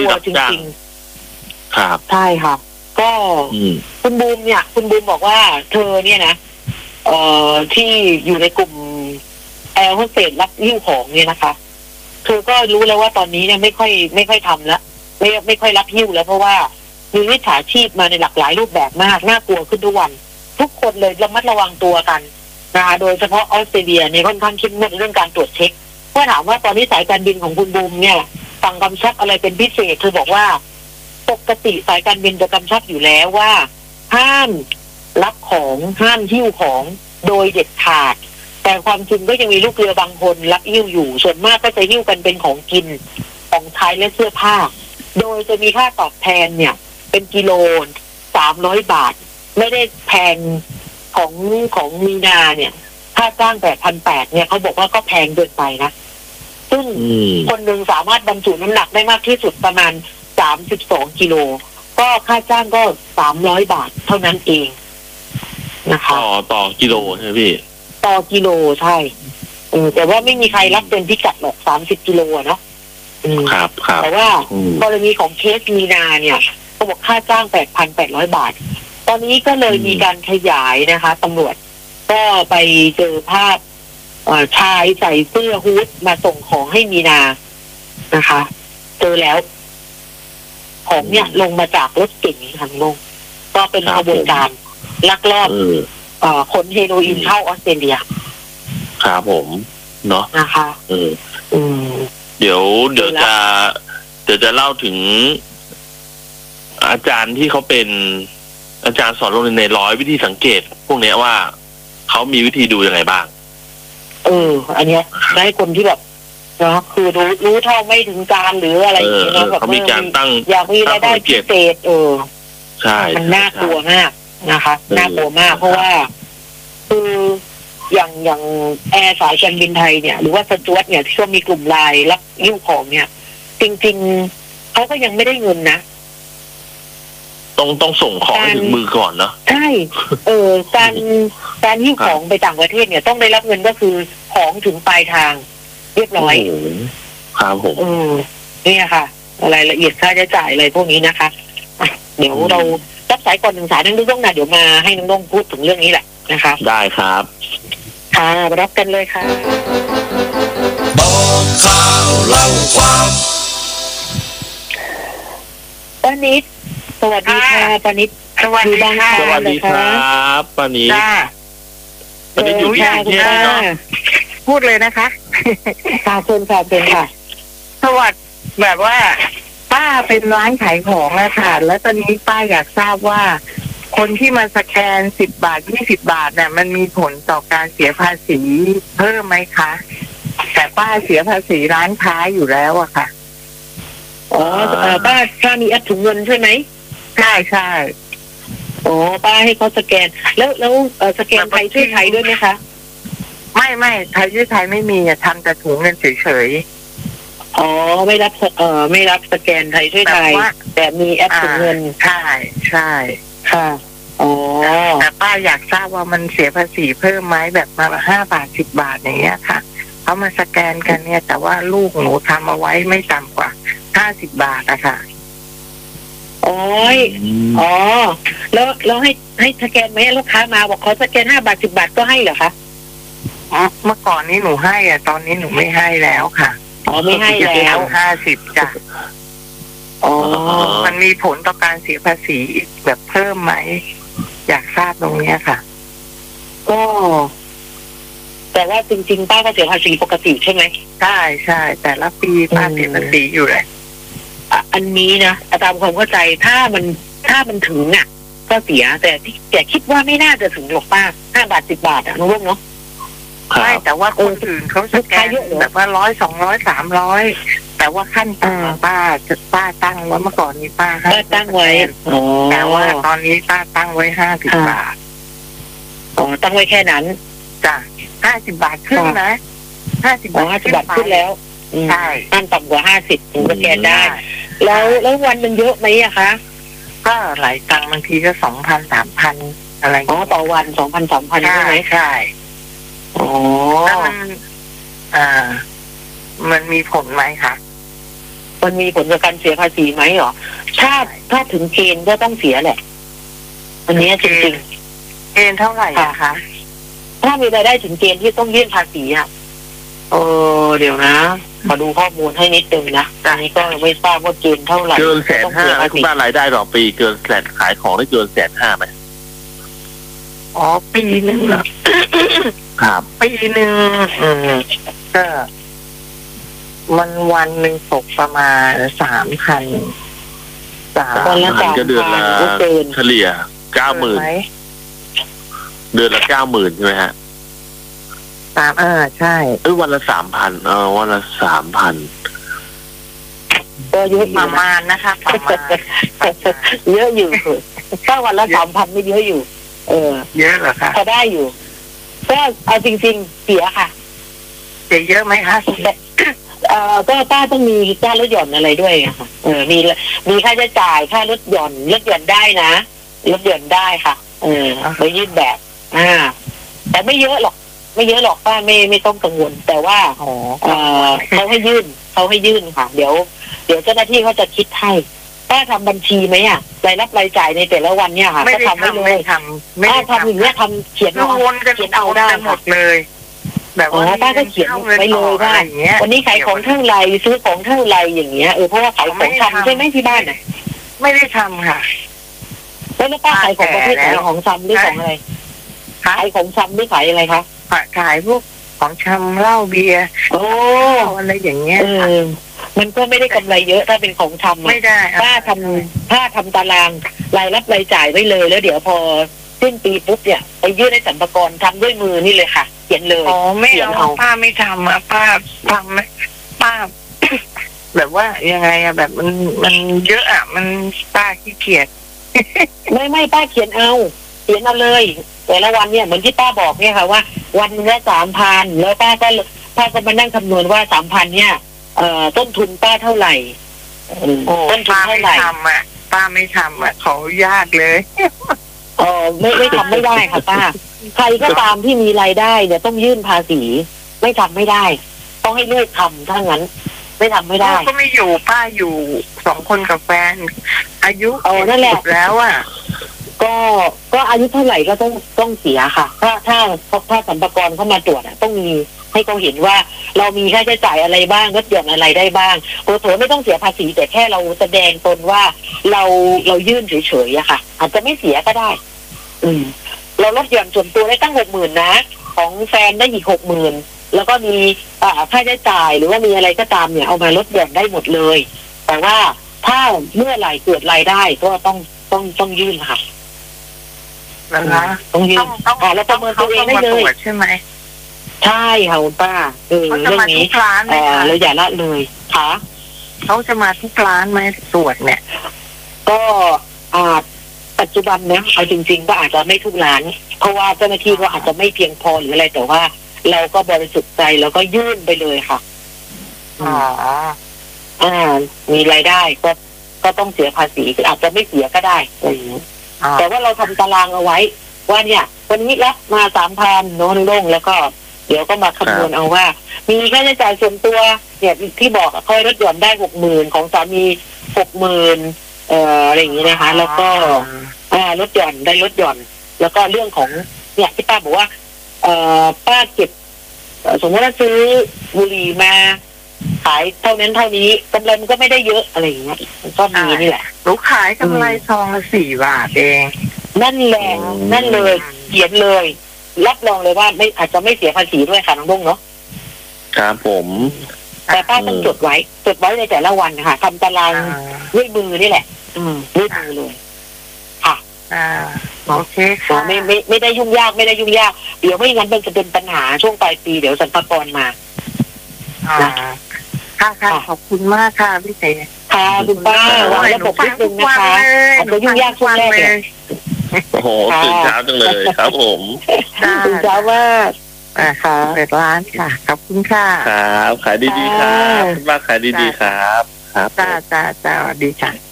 วจริงๆครับใช่ค่ะก็คุณบูมเนี่ยคุณบูมบอกว่าเธอเนี่ยนะที่อยู่ในกลุ่มแอร์โฮสเตสรับหิ้วของเนี่ยนะคะเธอก็รู้แล้วว่าตอนนี้เนี่ยไม่ค่อยทำแล้วไม่ค่อยรับหิ้วแล้วเพราะว่ามีมิจฉาชีพมาในหลากหลายรูปแบบมากน่ากลัวขึ้นทุกวันทุกคนเลยระมัดระวังตัวกันนะโดยเฉพาะออสเตรเลียเนี่ยค่อนข้างเข้มงวดเรื่องการตรวจเช็คเมื่อถามว่าตอนนี้สายการบินของคุณบูมเนี่ยสั่งกำชับอะไรเป็นพิเศษเธอบอกว่าปกติสายการบินจะกำชับอยู่แล้วว่าห้ามรับของห้ามหิ้วของโดยเด็ดขาดแต่ความจริงก็ยังมีลูกเรือบางคนรับหิ้วอยู่ส่วนมากก็จะหิ้วกันเป็นของกินของใช้และเสื้อผ้าโดยจะมีค่าตอบแทนเนี่ยเป็นกิโล300 บาทไม่ได้แพงของมีนาเนี่ยค่าจ้าง8,800เนี่ยเขาบอกว่าก็แพงเกินไปนะซึ่งคนหนึ่งสามารถบรรจุน้ำหนักได้มากที่สุดประมาณ32 กิโลก็ค่าจ้างก็300 บาทเท่านั้นเองนะคะต่อกิโลใช่ไหมพี่ต่อกิโลใช่แต่ว่าไม่มีใครรับเต็มพิกัดหรอก30 กิโลเนาะครับแต่ว่ากรณีของเคสมีนาเนี่ยเขาบอกค่าจ้าง8,800 บาทตอนนี้ก็เลยมีการขยายนะคะตำรวจก็ไปเจอภาพชายใส่เสื้อฮู้ดมาส่งของให้มีนานะคะเจอแล้วของเนี่ยลงมาจากรถเก๋งค่ะลงก็เป็นขบวนการลักลอบขนเฮโรอีนเข้าออสเตรเลียครับผมเนาะนะคะเดี๋ยวจะเล่าถึงอาจารย์ที่เขาเป็นอาจารย์สอนโรงเรียนในร้อยวิธีสังเกตพวกนี้ว่าเขามีวิธีดูยังไงบ้างอันเนี้ยได้คนที่แบบเนาะคือรู้เท่าไม่ถึงการหรืออะไรอย่างเงี้ยเนาะแบบเขามีการตั้งอยากมีรายได้พิเศษใช่มันน่ากลัวมากนะคะน่ากลัวมากเพราะว่าคืออย่างแอร์สายการบินไทยเนี่ยหรือว่าสจ๊วตเนี่ยที่เขามีกลุ่มไลน์รับหิ้วของเนี่ยจริงๆเขาก็ยังไม่ได้เงินนะต้องส่งของถึงมือก่อนเนาะใช่การหิ้วของไปต่างประเทศเนี่ยต้องได้รับเงินก็คือของถึงปลายทางเรียบร้อยครับผมเนี่ยค่ะรายละเอียดค่าใช้จ่ายอะไรพวกนี้นะคะเดี๋ยวเรารับสายก่อน1 สายนั่งดุ้งนะเดี๋ยวมาให้น้องพูดถึงเรื่องนี้แหละนะคะได้ครับค่ะรับกันเลยค่ะบอกข่าวเล่าความป้านิดสวัสดีค่ะป้านิดสวัสดีค่ะสวัสดีครับป้านิดป้านิดอยู่ที่นี่เนาะพูดเลยนะคะค่ะเชิญค่ะสวัสดีแบบว่าป้าเป็นร้านขายของนะค่ะแล้วตอนนี้ป้าอยากทราบว่าคนที่มาสแกน10 บาท20 บาทเนี่ยมันมีผลต่อการเสียภาษีเพิ่มไหมคะแต่ป้าเสียภาษีร้านค้าอยู่แล้วอะค่ะป้ามีแอปถุงเงินใช่ไหมใช่ป้าให้เขาสแกนแล้วสแกนไทยช่วยไทยด้วยไหมคะไม่ไทยช่วยไทยไม่มีทำแต่ถุงเงินเฉยไม่รับสแกนไทยช่วยไทยแต่มีแอปถุงเงินใช่ค่ะแต่ป้าอยากทราบว่ามันเสียภาษีเพิ่มไหมแบบมา5 บาท10 บาทอย่างเงี้ยค่ะเขามาสแกนกันเนี่ยแต่ว่าลูกหนูทำเอาไว้ไม่ต่ำกว่า50 บาทอะค่ะแล้วให้สแกนไหมลูกค้ามาบอกเขาสแกน5 บาท10 บาทก็ให้เหรอคะเมื่อก่อนนี้หนูให้ตอนนี้หนูไม่ให้แล้วค่ะไม่ให้แล้ว 50จ้ะมันมีผลต่อการเสียภาษีแบบเพิ่มไหมอยากทราบตรงนี้ค่ะก็แต่ว่าจริงๆป้าก็เสียภาษีปกติใช่ไหมใช่แต่ละปีป้าเสียภาษีอยู่เลยอันนี้นะตามความเข้าใจถ้ามันถึงก็เสียแต่คิดว่าไม่น่าจะถึงหรอกป้า5 บาท10 บาทน้องลูกเนาะไม่แต่ว่าคนอื่นเขาสแกนแบบว่า100 200 300แต่ว่าขั้นต่ำป้าตั้งไว้เมื่อก่อนนี้ป้าตั้งไว้แต่ว่าตอนนี้ป้าตั้งไว้50 บาทตั้งไว้แค่นั้นจ้ะ50 บาทขึ้นนะ50 บาทขึ้นแล้วใช่ตั้งต่ำกว่า50ถึงสแกนได้แล้ววันมันเยอะไหมอะคะก็หลายตังค์บางทีก็ 2,000 3,000 อะไรต่อวัน 2,000 3,000ใช่ไหมใช่แล้วมันมีผลไหมคะมันมีผลกับการเสียภาษีไหมหรอถ้าถึงเกณฑ์ก็ต้องเสียแหละอันนี้จริงๆเกณฑ์เท่าไหร่อะคะถ้ามีรายได้ถึงเกณฑ์ที่ต้องยื่นภาษีอ่ะเดี๋ยวนะมาดูข้อมูลให้นิดนึงนะอันนี้ก็ไม่ทราบว่าเกณฑ์เท่าไหร่เกิน150,000คุณป้ารายได้ต่อปีเกิน100,000ขายของได้เกิน150,000ไหมปีนึงเหรอครับปีนึงก็มันวันหนึ่งตกประมาณ3,000 วันละ 3,000ก็เดือนละเฉลี่ย90,000เดือนละ90,000ใช่ไหมฮะใช่วันละ3,000วันละ3,000 ก็เยอะประมาณนะคะประมาณเยอะอยู่ถ้าวันละ3,000ไม่เยอะอยู่เยอะเหรอคะพอได้อยู่ก็เอาจริงๆเสียค่ะเสียเยอะไหมคะก็ป้าต้องมีค่ารถหย่อนอะไรด้วยค่ะมีค่าใช้จ่ายค่ารถหย่อนได้นะรถหย่อนได้ค่ะไปยื่นแบบแต่ไม่เยอะหรอกป้าไม่ต้องกังวลแต่ว่าเขาให้ยื่นค่ะเดี๋ยวเจ้าหน้าที่เขาจะคิดให้ป้าทำบัญชีไหมอ่ะรายรับรายจ่ายในแต่ละวันเนี่ยค่ะก็ทำไม่ทำอย่างเงี้ยทำเขียนเอาได้หมดเลยแบบว่าป้าก็เขียนไว้เลยว่าวันนี้ขายของเท่าไรซื้อของเท่าไรอย่างเงี้ยเพราะว่าขายของชำใช่ไหมที่บ้านไม่ได้ทำค่ะแล้วป้าขายของประเภทไหนของชำหรือของอะไรขายของชำหรือขายอะไรคะขายพวกของชำเหล้าเบียร์อะไรอย่างเงี้ยมันก็ไม่ได้กำไรเยอะถ้าเป็นของชำไม่ได้ถ้าทำตารางรายรับรายจ่ายไว้เลยแล้วเดี๋ยวพอสิ้นปีปุ๊บเนี่ยไปยื่นให้สรรพากรทำด้วยมือนี่เลยค่ะเขียนเลยไม่เอาป้าไม่ทำป้าทำป้าแบบว่ายังไงแบบมันเยอะมันป้าขี้เกียจไม่ป้าเขียนเอาเลยแต่ละวันเนี่ยเหมือนที่ป้าบอกเนี่ยค่ะว่าวันละ3,000แล้วป้าก็มานั่งคำนวณว่า3,000เนี่ยต้นทุนป้าเท่าไหร่ต้นทุนเท่าไหร่ป้าไม่ทำขออนุญาตเลยไม่ทำไม่ได้ค่ะป้าใครก็ตามที่มีรายได้เนี่ยต้องยื่นภาษีไม่ทำไม่ได้ต้องให้ลูกทำถ้างั้นไม่ทำไม่ได้ก็ไม่อยู่ป้าอยู่2 คนกับแฟนอายุนั่นแหละแล้วก็อายุเท่าไหร่ก็ต้องเสียค่ะถ้าสรรพากรเข้ามาตรวจต้องมีให้เขาเห็นว่าเรามีค่าใช้จ่ายอะไรบ้างลดหย่อนอะไรได้บ้างโถไม่ต้องเสียภาษีแต่แค่เราแสดงตนว่าเรายื่นเฉยๆอะค่ะอาจจะไม่เสียก็ได้เราลดหย่อนส่วนตัวได้ตั้ง60,000นะของแฟนได้อีก60,000แล้วก็มีค่าใช้จ่ายหรือว่ามีอะไรก็ตามเนี่ยเอามาลดหย่อนได้หมดเลยแต่ว่าถ้าเมื่อไหร่เกิดรายได้ก็ต้องยื่นค่ะนะคะต้องยื่นแล้วประเมินตัวเองได้เลยใช่ไหมใช่ค่ะคุณป้าเรื่องนี้เราอย่าละเลยค่ะเขาจะมาทุกร้านไหมตรวจเนี่ยก็ปัจจุบันนะเอาจริงๆก็อาจจะไม่ทุกร้านเพราะว่าเจ้าหน้าที่ก็อาจจะไม่เพียงพอหรืออะไรแต่ว่าเราก็บริสุทธิ์ใจแล้วก็ยื่นไปเลยค่ะมีรายได้ก็ต้องเสียภาษีอาจจะไม่เสียก็ได้อะไรอย่างนี้แต่ว่าเราทำตารางเอาไว้ว่าเนี่ยวันนี้รับมา3,000โน้นลงแล้วก็เดี๋ยวก็มาคำนวณเอาว่ามีค่าใช้จ่ายส่วนตัวเนี่ยที่บอกค่อยลดหย่อนได้60,000ของสามี60,000อะไรอย่างนี้นะคะแล้วก็ลดหย่อนได้ลดหย่อนแล้วก็เรื่องของเนี่ยที่ป้าบอกว่าป้าเก็บสมมติว่าซื้อบุหรี่มาขายเท่านั้นเท่านี้กำไรมันก็ไม่ได้เยอะอะไรอย่างเงี้ยมันก็มีนี่แหละหนูขายกำไรซองละ4 บาทเองนั่นแหละนั่นเลยเขียนเลยรับรองเลยว่าไม่อาจจะไม่เสียภาษีด้วยค่ะน้องบุ้งเนาะครับผมแต่ป้าต้องจดไว้ในแต่ละวันค่ะทำตารางด้วยมือนี่แหละด้วยมือเลยค่ะโอเคค่ะไม่ได้ยุ่งยากเดี๋ยวไม่งั้นมันจะเป็นปัญหาช่วงปลายปีเดี๋ยวสรรพากรมาค่ะขอบคุณมากค่ะพี่เสค่ะคุณป้าว่าระบบนิดนึงนะคะอาจจะยุ่งยากช่วงแรกเลยโอ้โหตื่นเช้าจังเลยครับผมตื่นเช้ามากค่ะเปิดร้านค่ะขอบคุณค่ะครับขายดีๆครับคุณป้าขายดีๆครับจ้าดีค่ะ